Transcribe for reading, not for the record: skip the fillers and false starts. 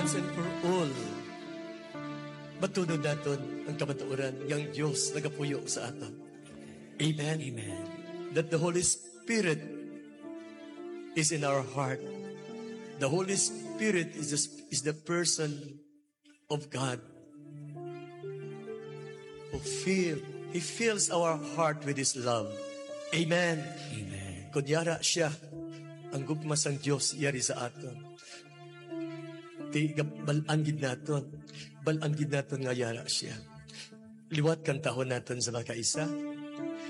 once and for all, matunod natin ang kamatuoran ng Diyos nagapuyo sa aton. Amen? Amen. That the Holy Spirit is in our heart. The Holy Spirit is the person of God He fills our heart with His love. Amen. Amen. Kunyara siya, ang gugmas ang Diyos yari sa aton. Balangid naton nga yara siya. Liwat kan tahon naton sa mga kaisa.